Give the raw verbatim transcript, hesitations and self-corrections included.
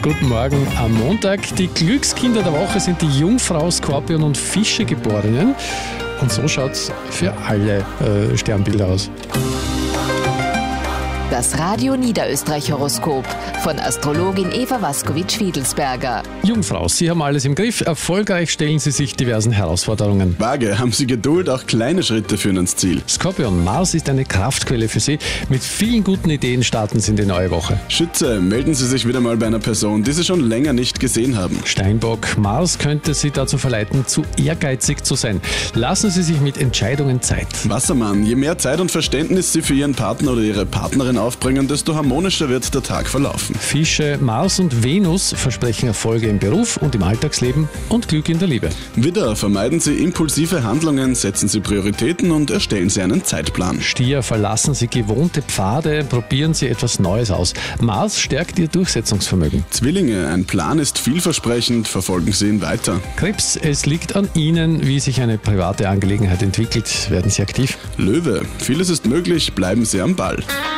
Guten Morgen am Montag. Die Glückskinder der Woche sind die Jungfrau, Skorpion und Fische Geborenen. Und so schaut es für alle äh, Sternbilder aus. Das Radio Niederösterreich-Horoskop von Astrologin Eva Waskowitsch-Fiedelsberger. Jungfrau, Sie haben alles im Griff. Erfolgreich stellen Sie sich diversen Herausforderungen. Waage, haben Sie Geduld, auch kleine Schritte führen ans Ziel. Skorpion, Mars ist eine Kraftquelle für Sie. Mit vielen guten Ideen starten Sie in die neue Woche. Schütze, melden Sie sich wieder mal bei einer Person, die Sie schon länger nicht gesehen haben. Steinbock, Mars könnte Sie dazu verleiten, zu ehrgeizig zu sein. Lassen Sie sich mit Entscheidungen Zeit. Wassermann, je mehr Zeit und Verständnis Sie für Ihren Partner oder Ihre Partnerin aufbringen, desto harmonischer wird der Tag verlaufen. Fische, Mars und Venus versprechen Erfolge im Beruf und im Alltagsleben und Glück in der Liebe. Widder, vermeiden Sie impulsive Handlungen, setzen Sie Prioritäten und erstellen Sie einen Zeitplan. Stier, verlassen Sie gewohnte Pfade, probieren Sie etwas Neues aus. Mars stärkt Ihr Durchsetzungsvermögen. Zwillinge, ein Plan ist vielversprechend, verfolgen Sie ihn weiter. Krebs, es liegt an Ihnen, wie sich eine private Angelegenheit entwickelt. Werden Sie aktiv. Löwe, vieles ist möglich, bleiben Sie am Ball.